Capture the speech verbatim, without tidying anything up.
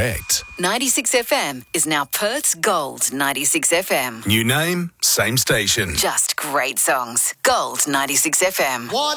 correct. ninety-six F M is now Perth's Gold ninety-six F M. New name, same station. Just great songs. Gold ninety-six F M. What